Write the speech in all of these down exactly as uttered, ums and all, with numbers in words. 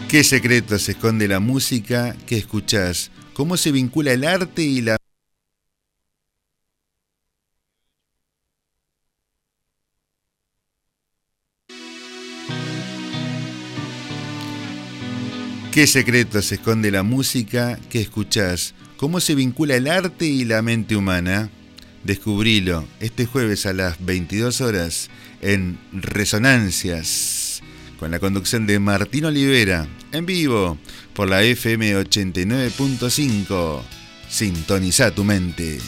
¿Qué secreto se esconde la música que escuchás? ¿Cómo se vincula el arte y la... ¿Qué secreto se esconde la música que escuchás? ¿Cómo se vincula el arte y la mente humana? Descubrilo este jueves a las veintidós horas en Resonancias, con la conducción de Martín Olivera, en vivo por la F M ochenta y nueve punto cinco. Sintoniza tu mente.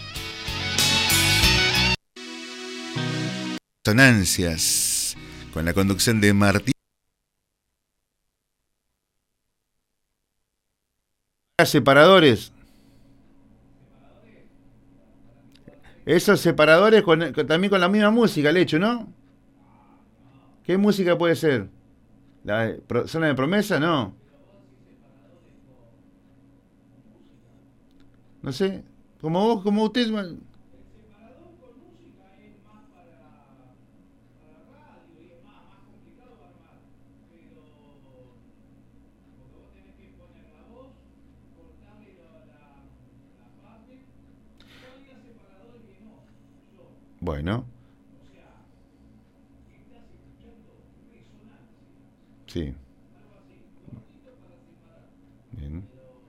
Resonancias, con la conducción de Martín. Separadores. Esos separadores con, con- también con la misma música, el hecho, ¿no? ¿Qué música puede ser? ¿La de Pro- zona de promesa? No. No sé. Como vos, como usted. Bueno, sí. Bien.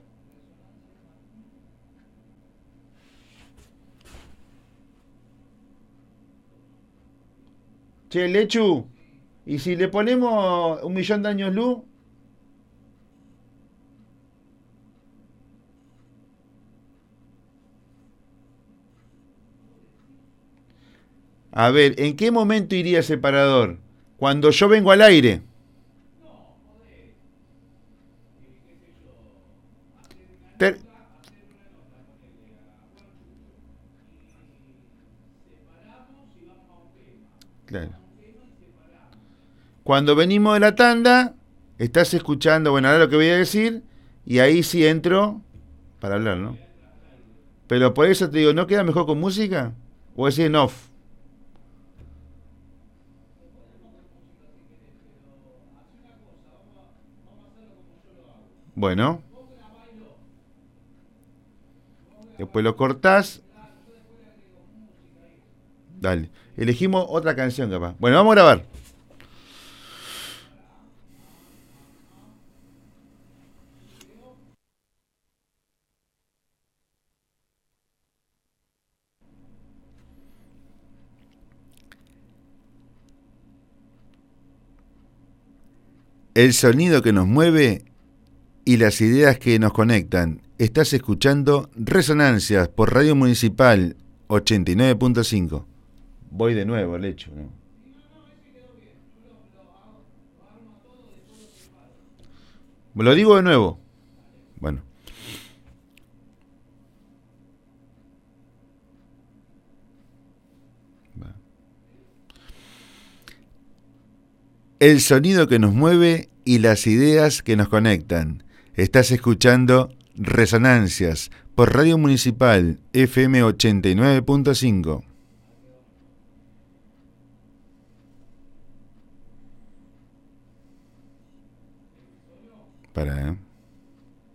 Che, Lechu, ¿y si le ponemos un millón de años luz? A ver, ¿en qué momento iría el separador? Cuando yo vengo al aire. Ter- claro. Cuando venimos de la tanda, estás escuchando, bueno, ahora lo que voy a decir, y ahí sí entro para hablar, ¿no? Pero por eso te digo, ¿no queda mejor con música? O decir en off. Bueno, después lo cortás. Dale. Elegimos otra canción, capaz. Bueno, vamos a grabar. El sonido que nos mueve y las ideas que nos conectan. Estás escuchando Resonancias por Radio Municipal ochenta y nueve punto cinco. Voy de nuevo, el hecho, ¿no? Lo digo de nuevo. Bueno. El sonido que nos mueve y las ideas que nos conectan. Estás escuchando Resonancias por Radio Municipal F M ochenta y nueve punto cinco. Para, ¿eh?